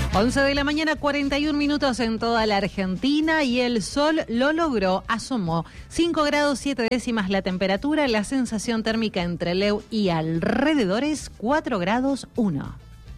11 de la mañana, 41 minutos en toda la Argentina y el sol lo logró, asomó 5 grados 7 décimas la temperatura, la sensación térmica en Trelew y alrededores 4 grados 1.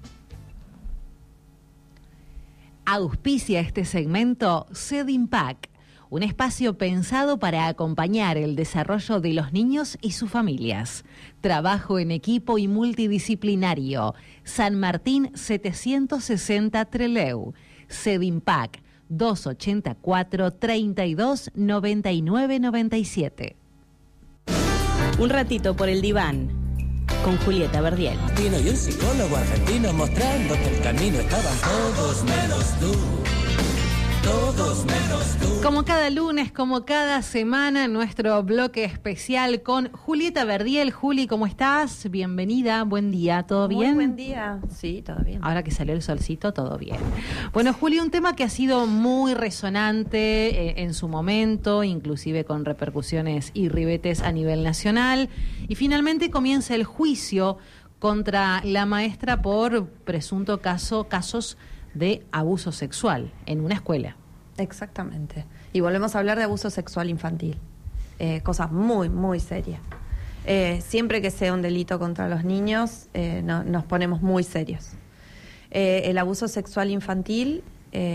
Auspicia este segmento Sedinpac, un espacio pensado para acompañar el desarrollo de los niños y sus familias. Trabajo en equipo y multidisciplinario. San Martín 760 Trelew. Sedinpac 284 32 99 97. Un ratito por el diván con Julieta Verdiel. Vino y un psicólogo argentino mostrando que el camino estaban todos menos tú. Todos menos tú. Como cada lunes, como cada semana, nuestro bloque especial con Julieta Verdiel. Juli, ¿cómo estás? Bienvenida, buen día, ¿todo bien? Muy buen día, sí, todo bien. Ahora que salió el solcito, todo bien. Bueno, Juli, un tema que ha sido muy resonante en su momento, inclusive con repercusiones y ribetes a nivel nacional. Y finalmente comienza el juicio contra la maestra por presunto casos de abuso sexual en una escuela. Exactamente. Y volvemos a hablar de abuso sexual infantil. Cosas muy, muy serias. Siempre que sea un delito contra los niños, nos ponemos muy serios. El abuso sexual infantil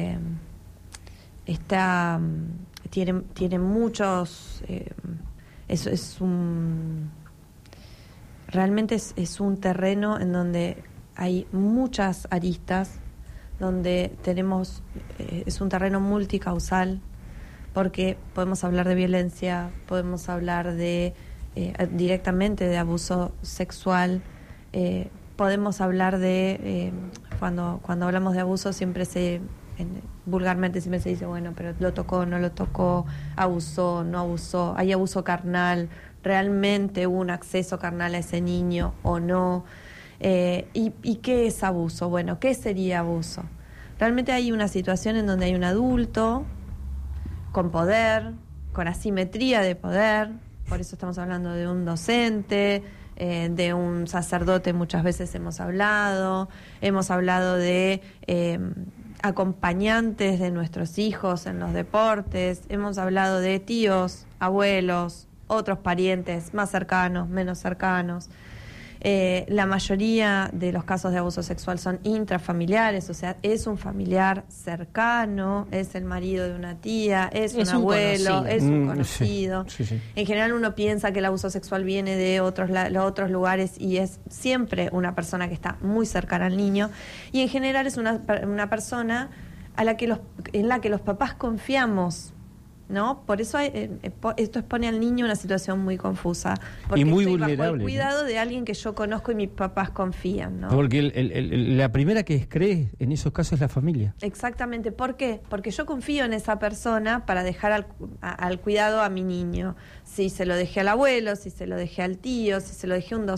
tiene muchos... realmente es un terreno en donde hay muchas aristas, donde tenemos, es un terreno multicausal, porque podemos hablar de violencia, podemos hablar de directamente de abuso sexual, podemos hablar de, cuando hablamos de abuso vulgarmente siempre se dice, bueno, pero lo tocó, no lo tocó, abusó, no abusó, hay abuso carnal, realmente hubo un acceso carnal a ese niño o no. ¿Y qué es abuso? Bueno, ¿qué sería abuso? Realmente hay una situación en donde hay un adulto con poder, con asimetría de poder, por eso estamos hablando de un docente, de un sacerdote, muchas veces hemos hablado de acompañantes de nuestros hijos en los deportes, hemos hablado de tíos, abuelos, otros parientes más cercanos, menos cercanos. La mayoría de los casos de abuso sexual son intrafamiliares, o sea, es un familiar cercano, es el marido de una tía, es un abuelo, es un conocido. Sí. En general uno piensa que el abuso sexual viene de otros lugares y es siempre una persona que está muy cercana al niño, y en general es una persona en la que los papás confiamos, ¿no? Por eso esto expone al niño en una situación muy confusa, porque y muy estoy vulnerable, bajo el cuidado de alguien que yo conozco y mis papás confían, ¿no? Porque la primera que cree en esos casos es la familia. Exactamente. ¿Por qué? Porque yo confío en esa persona para dejar al cuidado a mi niño. Si se lo dejé al abuelo, si se lo dejé al tío, si se lo dejé a un